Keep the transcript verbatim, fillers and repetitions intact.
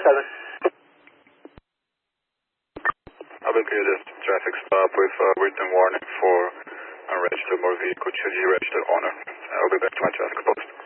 seven. I've been cleared this traffic stop with uh, written warning for unregistered motor vehicle, G registered owner. I'll be back to my traffic post.